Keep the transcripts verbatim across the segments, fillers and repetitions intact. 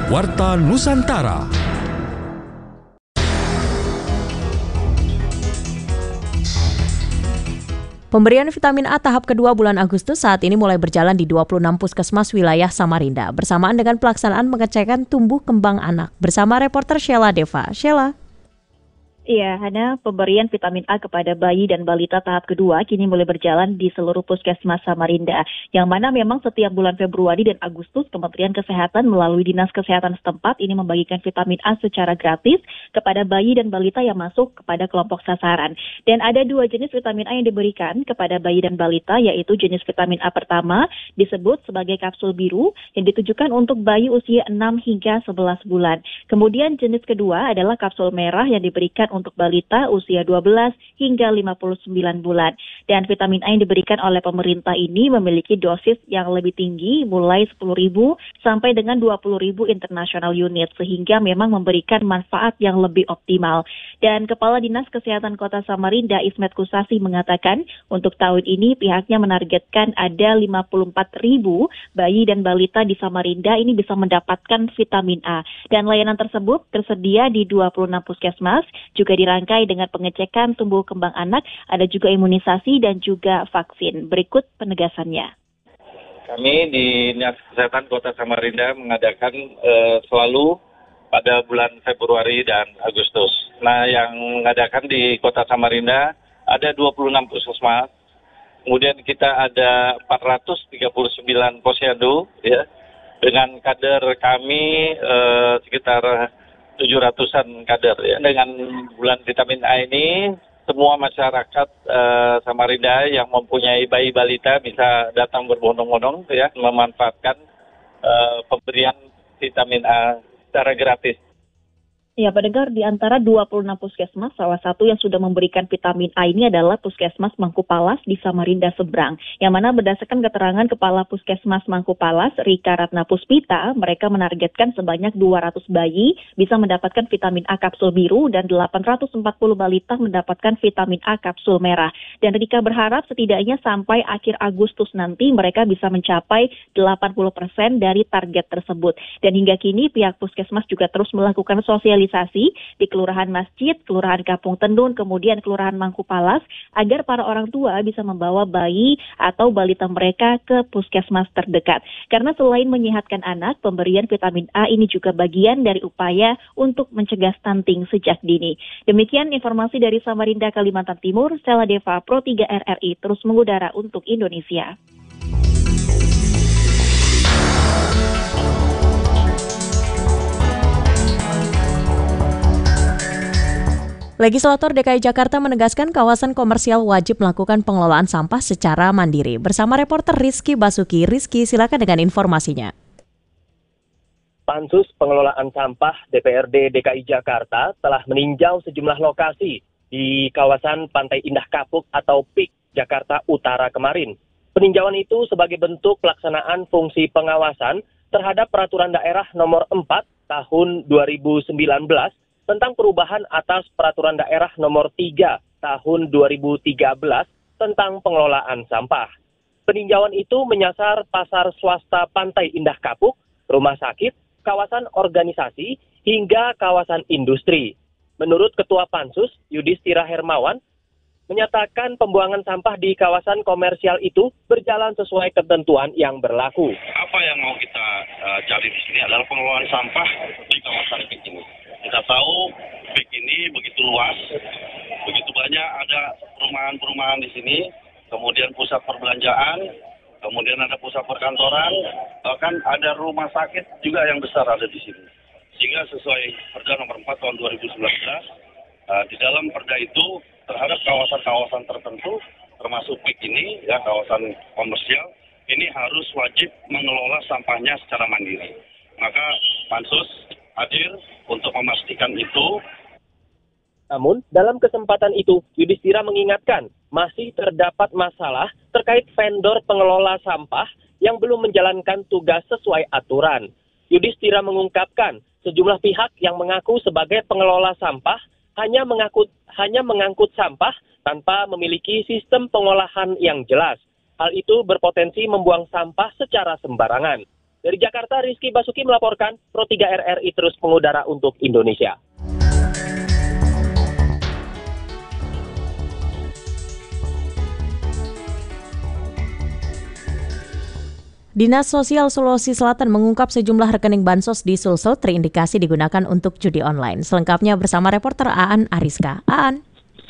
Warta Nusantara. Pemberian vitamin A tahap kedua bulan Agustus saat ini mulai berjalan di dua puluh enam puskesmas wilayah Samarinda bersamaan dengan pelaksanaan pengecekan tumbuh kembang anak. Bersama reporter Sheila Deva. Sheila. Iya, Hana, pemberian vitamin A kepada bayi dan balita tahap kedua kini mulai berjalan di seluruh puskesmas Samarinda, yang mana memang setiap bulan Februari dan Agustus Kementerian Kesehatan melalui Dinas Kesehatan setempat ini membagikan vitamin A secara gratis kepada bayi dan balita yang masuk kepada kelompok sasaran. Dan ada dua jenis vitamin A yang diberikan kepada bayi dan balita, yaitu jenis vitamin A pertama disebut sebagai kapsul biru yang ditujukan untuk bayi usia enam hingga sebelas bulan. Kemudian jenis kedua adalah kapsul merah yang diberikan untuk balita usia dua belas hingga lima puluh sembilan bulan. Dan vitamin A yang diberikan oleh pemerintah ini memiliki dosis yang lebih tinggi, mulai sepuluh ribu sampai dengan dua puluh ribu international unit, sehingga memang memberikan manfaat yang lebih optimal. Dan Kepala Dinas Kesehatan Kota Samarinda, Ismet Kusasi, mengatakan untuk tahun ini pihaknya menargetkan ada lima puluh empat ribu bayi dan balita di Samarinda ini bisa mendapatkan vitamin A. Dan layanan tersebut tersedia di dua puluh enam puskesmas, juga dirangkai dengan pengecekan tumbuh kembang anak, ada juga imunisasi dan juga vaksin. Berikut penegasannya. Kami di Dinas Kesehatan Kota Samarinda mengadakan uh, selalu pada bulan Februari dan Agustus. Nah, yang mengadakan di Kota Samarinda ada dua puluh enam puskesmas. Kemudian kita ada empat ratus tiga puluh sembilan posyandu, ya, dengan kader kami uh, sekitar tujuh ratusan kader, ya. Dengan bulan vitamin A ini, semua masyarakat uh, Samarinda yang mempunyai bayi balita bisa datang berbondong-bondong, ya, memanfaatkan uh, pemberian vitamin A secara gratis. Ya, pendengar, di antara dua puluh enam puskesmas, salah satu yang sudah memberikan vitamin A ini adalah Puskesmas Mangkupalas di Samarinda Seberang. Yang mana berdasarkan keterangan Kepala Puskesmas Mangkupalas, Rika Ratna Puspita, mereka menargetkan sebanyak dua ratus bayi bisa mendapatkan vitamin A kapsul biru dan delapan ratus empat puluh balita mendapatkan vitamin A kapsul merah. Dan Rika berharap setidaknya sampai akhir Agustus nanti mereka bisa mencapai delapan puluh persen dari target tersebut. Dan hingga kini pihak Puskesmas juga terus melakukan sosialisasi di Kelurahan Masjid, Kelurahan Kampung Tendun, kemudian Kelurahan Mangkupalas, agar para orang tua bisa membawa bayi atau balita mereka ke puskesmas terdekat. Karena selain menyehatkan anak, pemberian vitamin A ini juga bagian dari upaya untuk mencegah stunting sejak dini. Demikian informasi dari Samarinda, Kalimantan Timur. Sheila Deva, Pro tiga R R I, terus mengudara untuk Indonesia. Legislator D K I Jakarta menegaskan kawasan komersial wajib melakukan pengelolaan sampah secara mandiri. Bersama reporter Rizky Basuki. Rizky, silakan dengan informasinya. Pansus Pengelolaan Sampah D P R D D K I Jakarta telah meninjau sejumlah lokasi di kawasan Pantai Indah Kapuk atau P I K Jakarta Utara kemarin. Peninjauan itu sebagai bentuk pelaksanaan fungsi pengawasan terhadap Peraturan Daerah Nomor empat Tahun dua ribu sembilan belas tentang perubahan atas Peraturan Daerah Nomor tiga Tahun dua ribu tiga belas tentang pengelolaan sampah. Peninjauan itu menyasar pasar swasta Pantai Indah Kapuk, rumah sakit, kawasan organisasi, hingga kawasan industri. Menurut Ketua Pansus, Yudhistira Hermawan, menyatakan pembuangan sampah di kawasan komersial itu berjalan sesuai ketentuan yang berlaku. Apa yang mau kita uh, cari di sini adalah pengelolaan sampah di kawasan P I K ini. Kita tahu P I K ini begitu luas, begitu banyak ada perumahan-perumahan di sini, kemudian pusat perbelanjaan, kemudian ada pusat perkantoran, bahkan ada rumah sakit juga yang besar ada di sini. Sehingga sesuai Perda Nomor empat Tahun dua ribu sembilan belas, uh, di dalam Perda itu terhadap kawasan-kawasan tertentu, termasuk P I K ini, ya kawasan komersial, ini harus wajib mengelola sampahnya secara mandiri. Maka Pansus hadir untuk memastikan itu. Namun, dalam kesempatan itu, Yudhistira mengingatkan masih terdapat masalah terkait vendor pengelola sampah yang belum menjalankan tugas sesuai aturan. Yudhistira mengungkapkan sejumlah pihak yang mengaku sebagai pengelola sampah hanya mengangkut hanya mengangkut sampah tanpa memiliki sistem pengolahan yang jelas. Hal itu berpotensi membuang sampah secara sembarangan. Dari Jakarta, Rizky Basuki melaporkan, Pro tiga R R I terus mengudara untuk Indonesia. Dinas Sosial Sulawesi Selatan mengungkap sejumlah rekening bansos di Sulsel terindikasi digunakan untuk judi online. Selengkapnya bersama reporter Aan Ariska. Aan.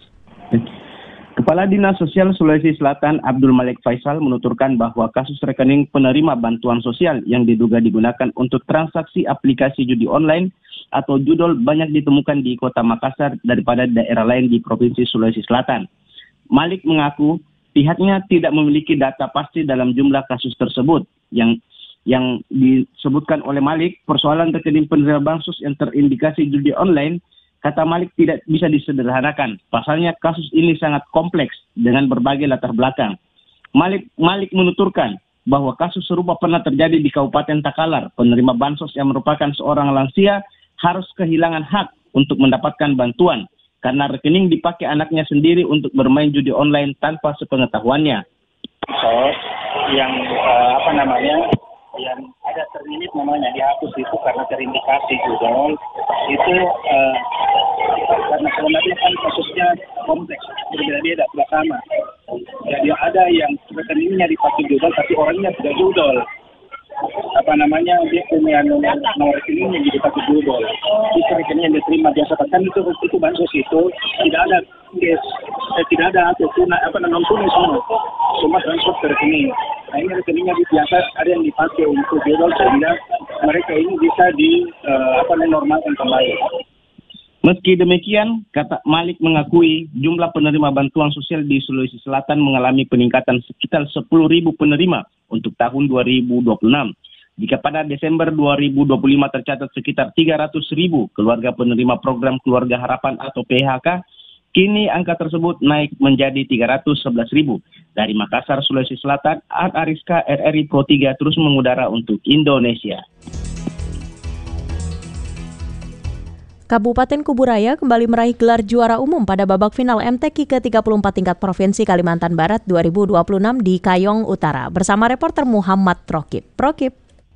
Kepala Dinas Sosial Sulawesi Selatan Abdul Malik Faisal menuturkan bahwa kasus rekening penerima bantuan sosial yang diduga digunakan untuk transaksi aplikasi judi online atau judol banyak ditemukan di Kota Makassar daripada daerah lain di Provinsi Sulawesi Selatan. Malik mengaku pihaknya tidak memiliki data pasti dalam jumlah kasus tersebut. Yang yang disebutkan oleh Malik, persoalan rekening penerima bansos yang terindikasi judi online, kata Malik tidak bisa disederhanakan. Pasalnya kasus ini sangat kompleks dengan berbagai latar belakang. Malik Malik menuturkan bahwa kasus serupa pernah terjadi di Kabupaten Takalar. Penerima bansos yang merupakan seorang lansia harus kehilangan hak untuk mendapatkan bantuan karena rekening dipakai anaknya sendiri untuk bermain judi online tanpa sepengetahuannya. Bansos yang uh, apa namanya yang ada terlilit namanya dihapus itu karena terindikasi judol itu uh, karena sebenarnya kan kasusnya kompleks berbeda-beda tidak sama. Jadi ada yang rekeningnya dipakai judol tapi orangnya tidak judol. Apa namanya dia punya nomor rekeningnya jadi pakai judol. Itu rekening yang diterima biasa kan itu itu bansos itu tidak ada yes, eh, tidak ada atau tunai apa non tunai semua semua transfer ke rekening. Nah ini rekeningnya biasa ada yang dipakai untuk judol sehingga mereka ini bisa di uh, apa normalkan kembali. Meski demikian, kata Malik mengakui jumlah penerima bantuan sosial di Sulawesi Selatan mengalami peningkatan sekitar sepuluh ribu penerima untuk tahun dua ribu dua puluh enam. Jika pada Desember dua ribu dua puluh lima tercatat sekitar tiga ratus ribu keluarga penerima program Keluarga Harapan atau P H K, kini angka tersebut naik menjadi tiga ratus sebelas ribu. Dari Makassar, Sulawesi Selatan, Aan Ariska, R R I Pro tiga terus mengudara untuk Indonesia. Kabupaten Kuburaya kembali meraih gelar juara umum pada babak final M T Q ke tiga puluh empat tingkat Provinsi Kalimantan Barat dua ribu dua puluh enam di Kayong Utara bersama reporter Muhammad Prokip. Prokip.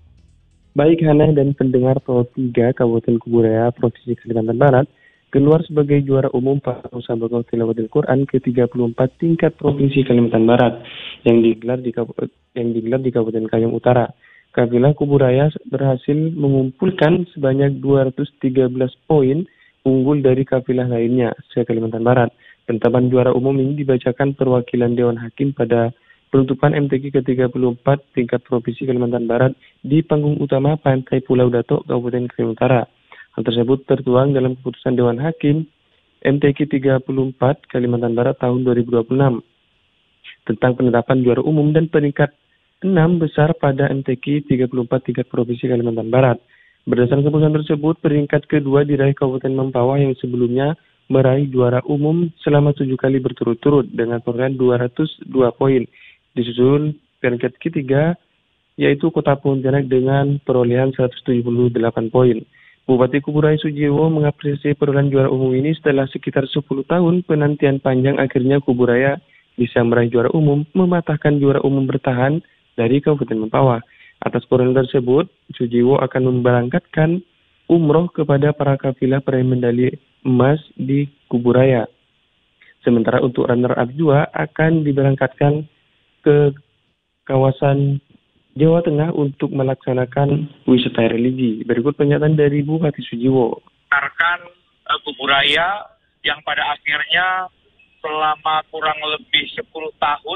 Baik Hana dan pendengar Pro tiga Kabupaten Kuburaya Provinsi Kalimantan Barat keluar sebagai juara umum pada Musabaqah Tilawatil Quran ke tiga puluh empat tingkat Provinsi Kalimantan Barat yang digelar di yang digelar di Kabupaten Kayong Utara. Kafilah Kuburaya berhasil mengumpulkan sebanyak dua ratus tiga belas poin unggul dari kafilah lainnya se-Kalimantan Barat. Penetapan juara umum ini dibacakan perwakilan Dewan Hakim pada penutupan M T Q ke tiga puluh empat tingkat Provinsi Kalimantan Barat di panggung utama Pantai Pulau Datok, Kabupaten Kayong Utara. Hal tersebut tertuang dalam keputusan Dewan Hakim M T Q tiga puluh empat Kalimantan Barat tahun dua ribu dua puluh enam tentang penetapan juara umum dan peringkat enam besar pada M T Q tiga puluh empat tingkat Provinsi Kalimantan Barat. Berdasarkan keputusan tersebut, peringkat kedua diraih Kabupaten Mempawah yang sebelumnya meraih juara umum selama tujuh kali berturut-turut dengan perolehan dua ratus dua poin. Disusul peringkat ketiga yaitu Kota Pontianak dengan perolehan seratus tujuh puluh delapan poin. Bupati Kuburaya Sujiwo mengapresiasi perolehan juara umum ini setelah sekitar sepuluh tahun penantian panjang akhirnya Kuburaya bisa meraih juara umum, mematahkan juara umum bertahan dari Kabupaten Mempawah. Atas perolehan tersebut, Sujiwo akan memberangkatkan umroh kepada para kafilah peraih medali emas di Kuburaya. Sementara untuk runner-up dua akan diberangkatkan ke kawasan Jawa Tengah untuk melaksanakan wisata religi. Berikut pernyataan dari Bupati Sujiwo. Rekan uh, Kuburaya yang pada akhirnya selama kurang lebih sepuluh tahun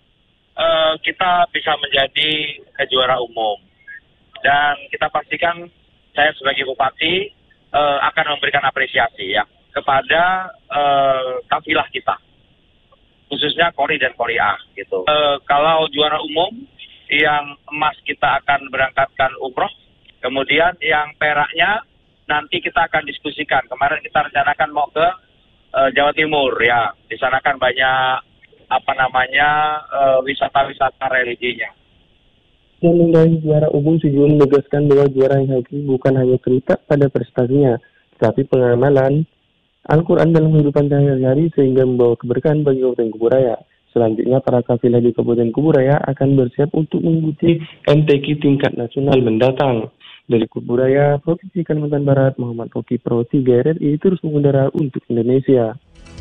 Uh, kita bisa menjadi juara umum, dan kita pastikan saya sebagai bupati uh, akan memberikan apresiasi ya kepada uh, kafilah kita, khususnya Kori dan Kori A gitu. Uh, kalau juara umum yang emas kita akan berangkatkan umroh, kemudian yang peraknya nanti kita akan diskusikan. Kemarin kita rencanakan mau ke uh, Jawa Timur ya, di sana kan banyak apa namanya uh, wisata-wisata religinya. Dan meraih juara umum, Sujiwo menegaskan bahwa juara yang hakiki bukan hanya terletak pada prestasinya, tetapi pengamalan Al-Quran dalam kehidupan sehari-hari sehingga membawa keberkahan bagi Kabupaten Kuburaya. Selanjutnya, para kafilah di Kabupaten Kuburaya akan bersiap untuk mengikuti M T Q tingkat nasional mendatang. Dari Kuburaya, Provinsi Kalimantan Barat, Muhammad Roki, Pro tiga R R I terus mengudara untuk Indonesia.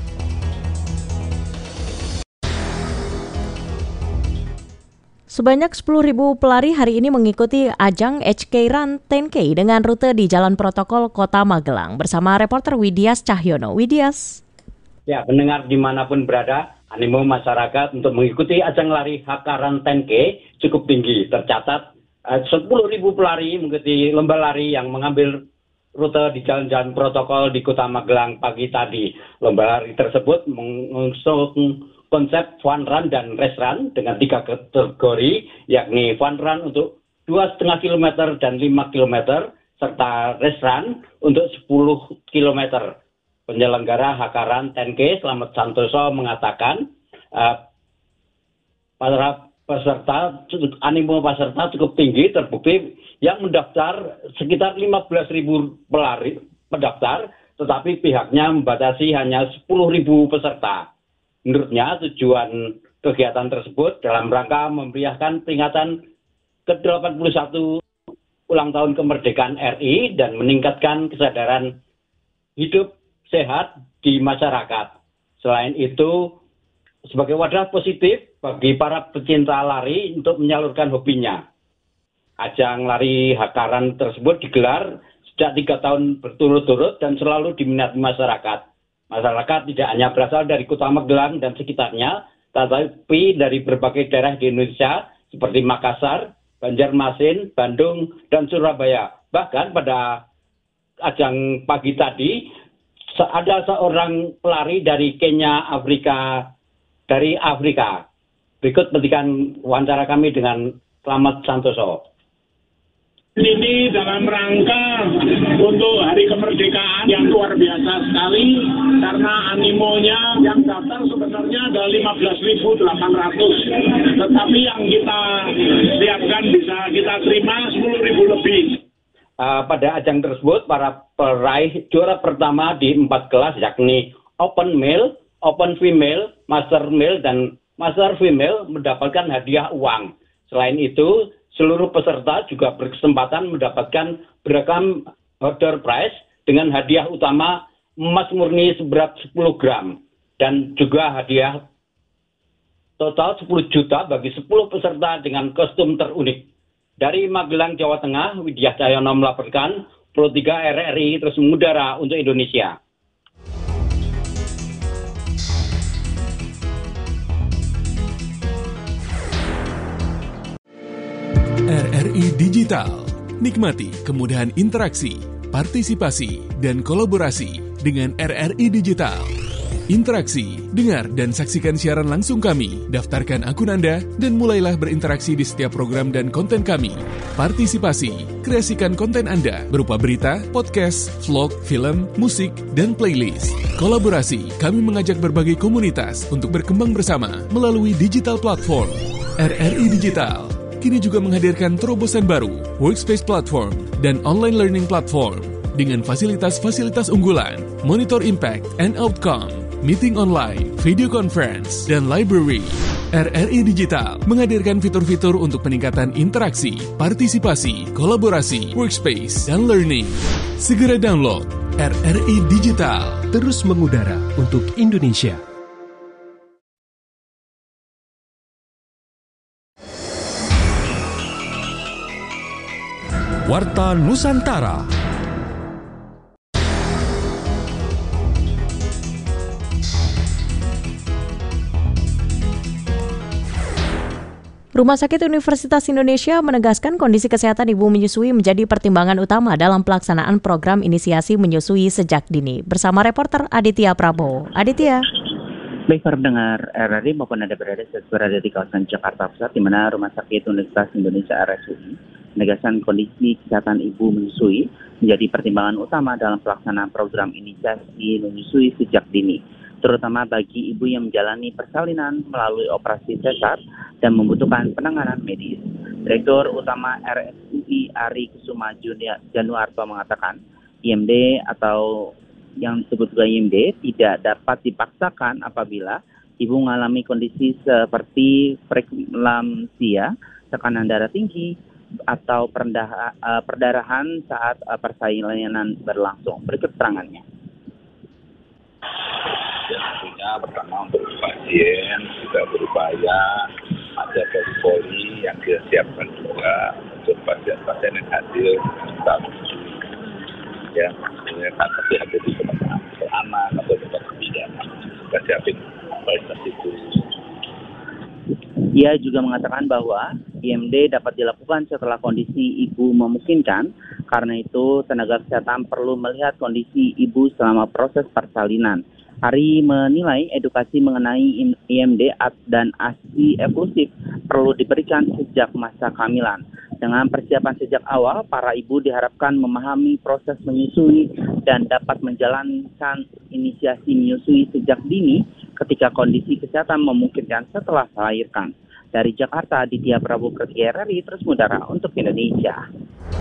Sebanyak sepuluh ribu pelari hari ini mengikuti ajang H K Run sepuluh K dengan rute di Jalan Protokol Kota Magelang bersama reporter Widias Cahyono. Widias. Ya, pendengar dimanapun berada, animo masyarakat untuk mengikuti ajang lari H K Run sepuluh K cukup tinggi. Tercatat uh, sepuluh ribu pelari mengikuti lomba lari yang mengambil rute di jalan-jalan protokol di Kota Magelang pagi tadi. Lomba lari tersebut mengusung konsep fun run dan race run dengan tiga kategori, yakni fun run untuk dua koma lima kilometer dan lima kilometer, serta race run untuk sepuluh kilometer. Penyelenggara H K Run sepuluh K, Slamet Santoso, mengatakan uh, para peserta, animo peserta cukup tinggi, terbukti yang mendaftar sekitar lima belas ribu pelari pendaftar, tetapi pihaknya membatasi hanya sepuluh ribu peserta. Menurutnya, tujuan kegiatan tersebut dalam rangka memeriahkan peringatan ke delapan puluh satu ulang tahun kemerdekaan R I dan meningkatkan kesadaran hidup sehat di masyarakat. Selain itu, sebagai wadah positif bagi para pecinta lari untuk menyalurkan hobinya. Ajang lari H K Run tersebut digelar sejak tiga tahun berturut-turut dan selalu diminati masyarakat. Masyarakat tidak hanya berasal dari Kota Magelang dan sekitarnya, tetapi dari berbagai daerah di Indonesia seperti Makassar, Banjarmasin, Bandung, dan Surabaya. Bahkan pada ajang pagi tadi, ada seorang pelari dari Kenya, Afrika, dari Afrika. Berikut petikan wawancara kami dengan Slamet Santoso. Ini dalam rangka untuk hari kemerdekaan yang luar biasa sekali, karena animonya yang daftar sebenarnya ada lima belas ribu delapan ratus, tetapi yang kita siapkan bisa kita terima sepuluh ribu lebih. Uh, pada ajang tersebut, para peraih juara pertama di empat kelas, yakni Open Male, Open Female, Master Male, dan Master Female mendapatkan hadiah uang. Selain itu, seluruh peserta juga berkesempatan mendapatkan beragam door prize dengan hadiah utama emas murni seberat sepuluh gram dan juga hadiah total sepuluh juta bagi sepuluh peserta dengan kostum terunik. Dari Magelang, Jawa Tengah, Widias Cahyono melaporkan, Pro tiga R R I terus mengudara untuk Indonesia. R R I Digital. Nikmati kemudahan interaksi, partisipasi, dan kolaborasi dengan R R I Digital. Interaksi, dengar, dan saksikan siaran langsung kami. Daftarkan akun Anda dan mulailah berinteraksi di setiap program dan konten kami. Partisipasi, kreasikan konten Anda berupa berita, podcast, vlog, film, musik, dan playlist. Kolaborasi, kami mengajak berbagai komunitas untuk berkembang bersama melalui digital platform. R R I Digital kini juga menghadirkan terobosan baru, workspace platform, dan online learning platform dengan fasilitas-fasilitas unggulan, monitor impact and outcome, meeting online, video conference, dan library. R R I Digital menghadirkan fitur-fitur untuk peningkatan interaksi, partisipasi, kolaborasi, workspace, dan learning. Segera download R R I Digital. Terus mengudara untuk Indonesia. Warta Nusantara. Rumah Sakit Universitas Indonesia menegaskan kondisi kesehatan ibu menyusui menjadi pertimbangan utama dalam pelaksanaan program inisiasi menyusui sejak dini. Bersama reporter Aditya Prabowo. Aditya. Baik para pendengar R R I maupun Anda berada, berada di kawasan Jakarta Pusat, di mana Rumah Sakit Universitas Indonesia R S U I menegaskan kondisi kesehatan ibu menyusui menjadi pertimbangan utama dalam pelaksanaan program inisiasi menyusui sejak dini, terutama bagi ibu yang menjalani persalinan melalui operasi sesar dan membutuhkan penanganan medis. Direktur Utama R S U I Ari Kusuma Januarto mengatakan, I M D atau yang disebut juga I M D tidak dapat dipaksakan apabila Ibu mengalami kondisi seperti preeklamsia, tekanan darah tinggi, atau perendah, uh, perdarahan saat uh, persalinan berlangsung. Berikut keterangannya. Ya, tentunya pertama untuk pasien kita berupaya ada poli-poli yang kita siapkan juga untuk pasien-pasien yang hadir saat menyusui. Ya, maksudnya kan pasti hadir di tempat anak atau tempat pidana. Kita siapin fasilitas itu. Ia juga mengatakan bahwa I M D dapat dilakukan setelah kondisi ibu memungkinkan. Karena itu, tenaga kesehatan perlu melihat kondisi ibu selama proses persalinan. Ari menilai edukasi mengenai I M D dan A S I eksklusif perlu diberikan sejak masa kehamilan. Dengan persiapan sejak awal, para ibu diharapkan memahami proses menyusui dan dapat menjalankan inisiasi menyusui sejak dini ketika kondisi kesehatan memungkinkan setelah melahirkan. Dari Jakarta, Ditya Prabu Kerti R R I terus mengudara untuk Indonesia.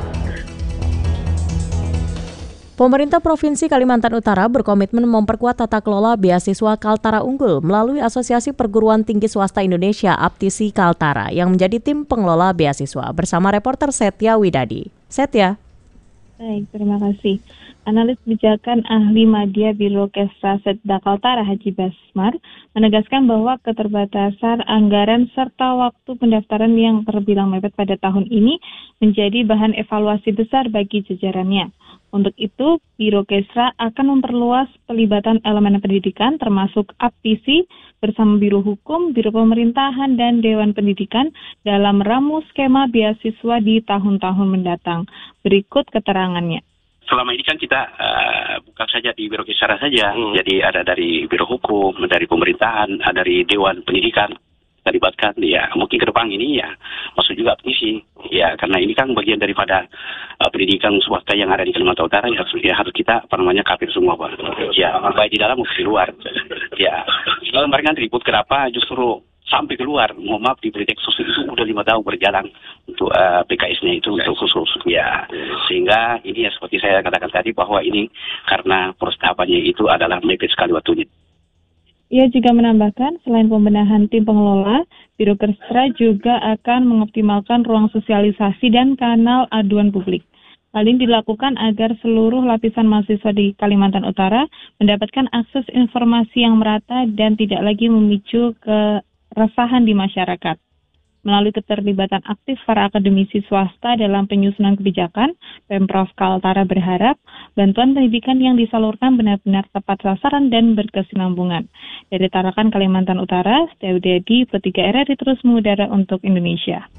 Pemerintah Provinsi Kalimantan Utara berkomitmen memperkuat tata kelola beasiswa Kaltara Unggul melalui Asosiasi Perguruan Tinggi Swasta Indonesia Aptisi Kaltara yang menjadi tim pengelola beasiswa bersama reporter Setya Widadi. Setya. Baik, terima kasih. Analis kebijakan ahli Madya Biro Kesra Setda Kaltara Haji Basmar menegaskan bahwa keterbatasan anggaran serta waktu pendaftaran yang terbilang mepet pada tahun ini menjadi bahan evaluasi besar bagi jajarannya. Untuk itu, Biro Kesra akan memperluas pelibatan elemen pendidikan termasuk Aptisi bersama Biro Hukum, Biro Pemerintahan, dan Dewan Pendidikan dalam ramu skema beasiswa di tahun-tahun mendatang. Berikut keterangannya. Selama ini kan kita uh, bukan saja di Biro Kesra saja, hmm. jadi ada dari Biro Hukum, dari Pemerintahan, ada dari Dewan Pendidikan. Terlibatkan, ya mungkin ke depan ini ya masuk juga Aptisi, ya karena ini kan bagian daripada uh, pendidikan swasta yang ada di Kalimantan Utara ya, ya harus kita apa namanya kafir semua Pak, ya baik di dalam maupun di luar, ya kalau mereka ribut kenapa justru sampai keluar, mohon maaf di Politek Khusus itu udah lima tahun berjalan untuk uh, P K S-nya itu untuk khusus, ya sehingga ini ya seperti saya katakan tadi bahwa ini karena prostapannya itu adalah mepet sekali waktunya. Ia juga menambahkan, selain pembenahan tim pengelola, Biro Kesra juga akan mengoptimalkan ruang sosialisasi dan kanal aduan publik. Hal ini dilakukan agar seluruh lapisan mahasiswa di Kalimantan Utara mendapatkan akses informasi yang merata dan tidak lagi memicu keresahan di masyarakat. Melalui keterlibatan aktif para akademisi swasta dalam penyusunan kebijakan, Pemprov Kaltara berharap bantuan pendidikan yang disalurkan benar-benar tepat sasaran dan berkesinambungan. Dari Tarakan, Kalimantan Utara, Setya Widadi, P tiga R R I terus mengudara untuk Indonesia.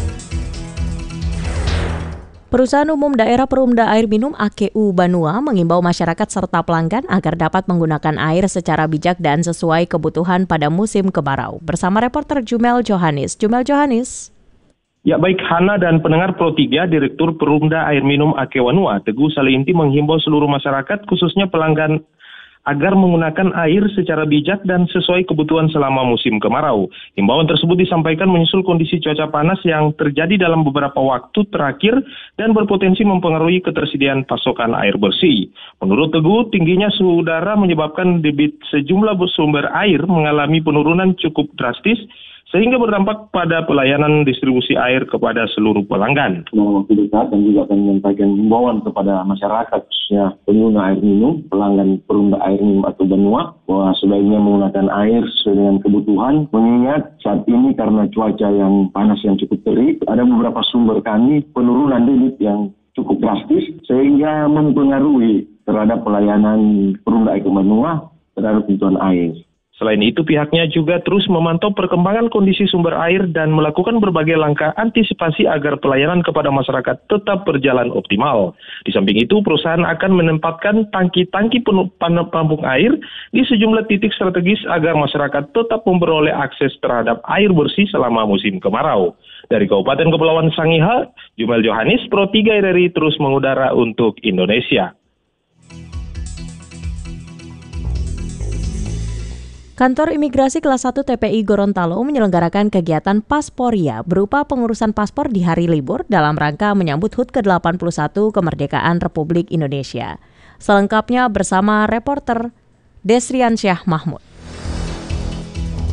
Perusahaan Umum Daerah Perumda Air Minum A K U Banua mengimbau masyarakat serta pelanggan agar dapat menggunakan air secara bijak dan sesuai kebutuhan pada musim kemarau. Bersama reporter Jumel Johannes. Jumel Johannes. Ya baik, Hana dan pendengar Pro tiga, Direktur Perumda Air Minum A K U Banua, Teguh Saliinti menghimbau seluruh masyarakat, khususnya pelanggan, agar menggunakan air secara bijak dan sesuai kebutuhan selama musim kemarau. Himbauan tersebut disampaikan menyusul kondisi cuaca panas yang terjadi dalam beberapa waktu terakhir dan berpotensi mempengaruhi ketersediaan pasokan air bersih. Menurut Teguh, tingginya suhu udara menyebabkan debit sejumlah sumber air mengalami penurunan cukup drastis, sehingga berdampak pada pelayanan distribusi air kepada seluruh pelanggan. Dalam waktu dekat dan juga akan menyampaikan himbauan kepada masyarakat khususnya pengguna air minum, pelanggan Perumda Air Minum atau Banua, bahwa sebaiknya menggunakan air sesuai dengan kebutuhan. Mengingat saat ini karena cuaca yang panas yang cukup terik, ada beberapa sumber kami penurunan debit yang cukup drastis sehingga mempengaruhi terhadap pelayanan Perumda Air Banua terhadap kebutuhan air. Selain itu, pihaknya juga terus memantau perkembangan kondisi sumber air dan melakukan berbagai langkah antisipasi agar pelayanan kepada masyarakat tetap berjalan optimal. Di samping itu, perusahaan akan menempatkan tangki-tangki penampung air di sejumlah titik strategis agar masyarakat tetap memperoleh akses terhadap air bersih selama musim kemarau. Dari Kabupaten Kepulauan Sangihe, Jumel Johannes, Pro tiga R R I terus mengudara untuk Indonesia. Kantor Imigrasi Kelas satu T P I Gorontalo menyelenggarakan kegiatan Pasporia berupa pengurusan paspor di hari libur dalam rangka menyambut H U T ke delapan puluh satu kemerdekaan Republik Indonesia. Selengkapnya bersama reporter Desriansyah Mahmud.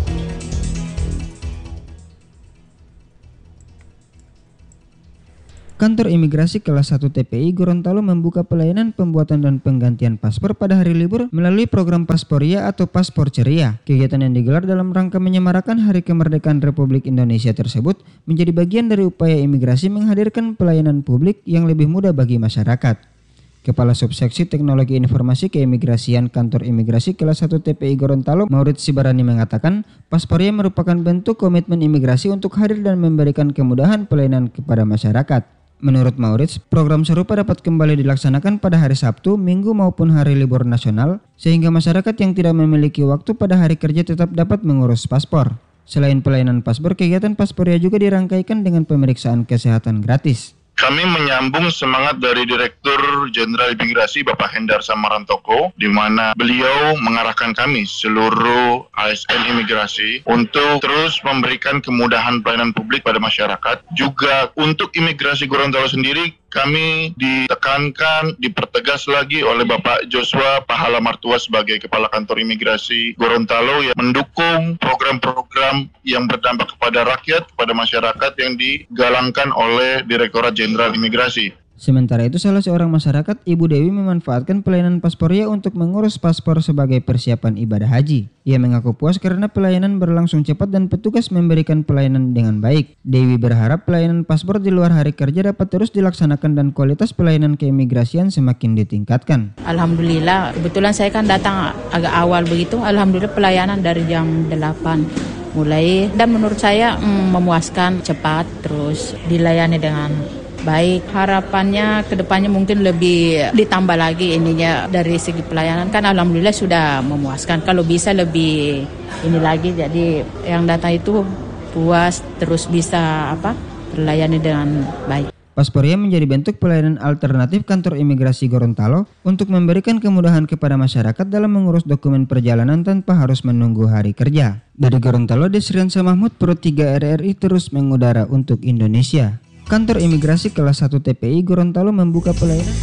Kantor Imigrasi Kelas satu T P I Gorontalo membuka pelayanan pembuatan dan penggantian paspor pada hari libur melalui program Pasporia atau Paspor Ceria. Kegiatan yang digelar dalam rangka menyemarakan Hari Kemerdekaan Republik Indonesia tersebut menjadi bagian dari upaya imigrasi menghadirkan pelayanan publik yang lebih mudah bagi masyarakat. Kepala Subseksi Teknologi Informasi Keimigrasian Kantor Imigrasi Kelas satu T P I Gorontalo, Maurits Sibarani mengatakan, Pasporia merupakan bentuk komitmen imigrasi untuk hadir dan memberikan kemudahan pelayanan kepada masyarakat. Menurut Maurits, program serupa dapat kembali dilaksanakan pada hari Sabtu, Minggu maupun hari libur nasional, sehingga masyarakat yang tidak memiliki waktu pada hari kerja tetap dapat mengurus paspor. Selain pelayanan paspor, kegiatan Pasporia juga dirangkaikan dengan pemeriksaan kesehatan gratis. Kami menyambung semangat dari Direktur Jenderal Imigrasi Bapak Hendar Samarantoko, di mana beliau mengarahkan kami seluruh A S N imigrasi untuk terus memberikan kemudahan pelayanan publik pada masyarakat. Juga untuk imigrasi Gorontalo sendiri, kami ditekankan, dipertegas lagi oleh Bapak Joshua Pahala Martua sebagai Kepala Kantor Imigrasi Gorontalo yang mendukung program-program yang berdampak kepada rakyat, kepada masyarakat yang digalangkan oleh Direktorat Jenderal Imigrasi. Sementara itu, salah seorang masyarakat, Ibu Dewi, memanfaatkan pelayanan Pasporia untuk mengurus paspor sebagai persiapan ibadah haji. Ia mengaku puas karena pelayanan berlangsung cepat dan petugas memberikan pelayanan dengan baik. Dewi berharap pelayanan paspor di luar hari kerja dapat terus dilaksanakan dan kualitas pelayanan keimigrasian semakin ditingkatkan. Alhamdulillah, kebetulan saya kan datang agak awal begitu. Alhamdulillah pelayanan dari jam delapan mulai, dan menurut saya mm, memuaskan, cepat, terus dilayani dengan baik. Harapannya kedepannya mungkin lebih ditambah lagi ininya dari segi pelayanan, kan alhamdulillah sudah memuaskan. Kalau bisa lebih ini lagi, jadi yang datang itu puas, terus bisa apa terlayani dengan baik. Pasporia menjadi bentuk pelayanan alternatif Kantor Imigrasi Gorontalo untuk memberikan kemudahan kepada masyarakat dalam mengurus dokumen perjalanan tanpa harus menunggu hari kerja. Dari Gorontalo, Desriansa Mahmud, Pro tiga R R I terus mengudara untuk Indonesia. Kantor Imigrasi Kelas satu T P I Gorontalo membuka pelayanan.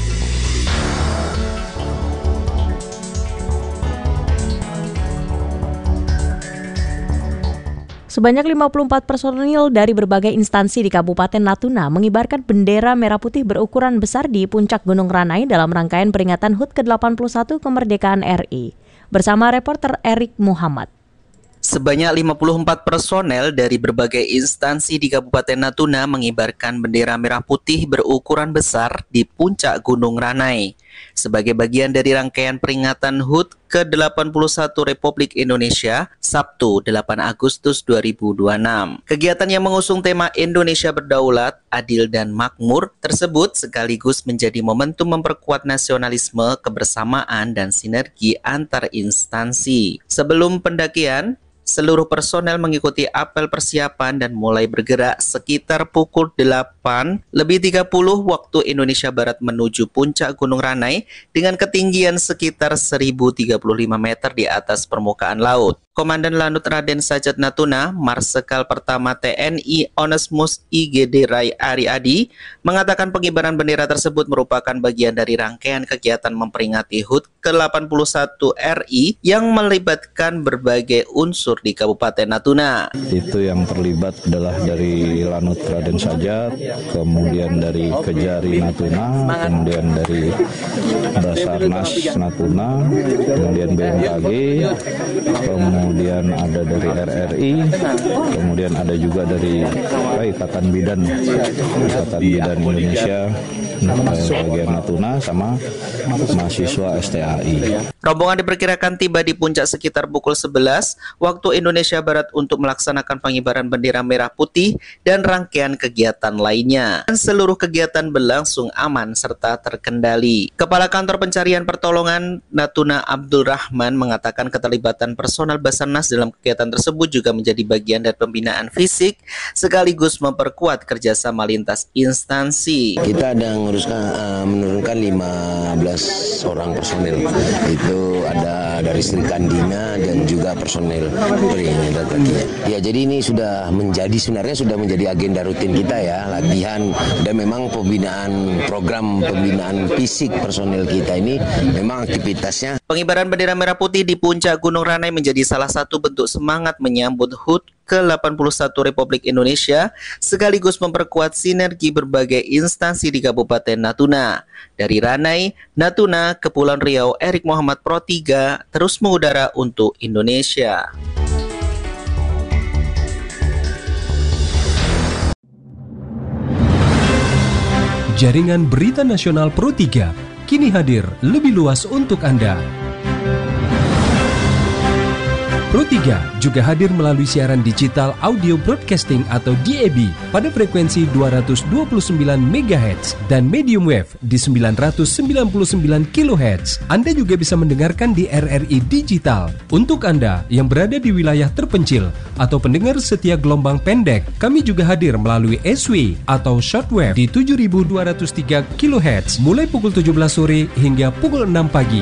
Sebanyak lima puluh empat personil dari berbagai instansi di Kabupaten Natuna mengibarkan bendera merah putih berukuran besar di puncak Gunung Ranai dalam rangkaian peringatan H U T ke delapan puluh satu kemerdekaan R I. Bersama reporter Erik Muhammad. Sebanyak lima puluh empat personel dari berbagai instansi di Kabupaten Natuna mengibarkan bendera merah putih berukuran besar di puncak Gunung Ranai sebagai bagian dari rangkaian peringatan H U T ke delapan puluh satu Republik Indonesia Sabtu delapan Agustus dua ribu dua puluh enam. Kegiatan yang mengusung tema Indonesia Berdaulat, Adil dan Makmur tersebut sekaligus menjadi momentum memperkuat nasionalisme, kebersamaan dan sinergi antar instansi. Sebelum pendakian, seluruh personel mengikuti apel persiapan dan mulai bergerak sekitar pukul delapan lebih tiga puluh waktu Indonesia Barat menuju puncak Gunung Ranai dengan ketinggian sekitar seribu tiga puluh lima meter di atas permukaan laut. Komandan Lanut Raden Sajat Natuna, Marsekal Pertama T N I Onesmus I G D Rai Ari Adi, mengatakan pengibaran bendera tersebut merupakan bagian dari rangkaian kegiatan memperingati H U T ke delapan puluh satu R I yang melibatkan berbagai unsur di Kabupaten Natuna. Itu yang terlibat adalah dari Lanut Raden Sajat, kemudian dari Kejari Natuna, kemudian dari Basarnas Natuna, kemudian B M K G, kemudian Kemudian ada dari R R I, kemudian ada juga dari oh, Ikatan Bidan, Ikatan Bidan Indonesia bagian Natuna sama mahasiswa S T A I. Rombongan diperkirakan tiba di puncak sekitar pukul sebelas waktu Indonesia Barat untuk melaksanakan pengibaran bendera merah putih dan rangkaian kegiatan lainnya. Dan seluruh kegiatan berlangsung aman serta terkendali. Kepala Kantor Pencarian Pertolongan Natuna Abdul Rahman mengatakan keterlibatan personal Basarnas dalam kegiatan tersebut juga menjadi bagian dari pembinaan fisik sekaligus memperkuat kerjasama lintas instansi. Kita ada menguruskan uh, menurunkan lima belas orang personel. Itu ada dari Sri Kandina dan juga personel Polri. Ya, jadi ini sudah menjadi sebenarnya sudah menjadi agenda rutin kita ya, latihan, dan memang pembinaan program pembinaan fisik personel kita ini memang aktivitasnya. Pengibaran bendera merah putih di puncak Gunung Ranai menjadi salah satu bentuk semangat menyambut H U T ke delapan puluh satu Republik Indonesia, sekaligus memperkuat sinergi berbagai instansi di Kabupaten Natuna. Dari Ranai, Natuna, Kepulauan Riau, Erik Muhammad Pro tiga terus mengudara untuk Indonesia. Jaringan Berita Nasional Pro tiga kini hadir lebih luas untuk Anda. Pro tiga juga hadir melalui siaran digital audio broadcasting atau D A B pada frekuensi dua ratus dua puluh sembilan megahertz dan medium wave di sembilan ratus sembilan puluh sembilan kilohertz. Anda juga bisa mendengarkan di R R I Digital. Untuk Anda yang berada di wilayah terpencil atau pendengar setia gelombang pendek, kami juga hadir melalui S W atau shortwave di tujuh ribu dua ratus tiga kilohertz mulai pukul tujuh belas sore hingga pukul enam pagi.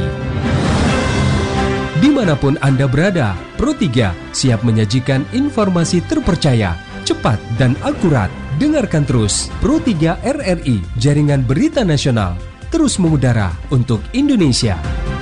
Dimanapun Anda berada, Pro tiga siap menyajikan informasi terpercaya, cepat, dan akurat. Dengarkan terus Pro tiga R R I, Jaringan Berita Nasional, terus mengudara untuk Indonesia.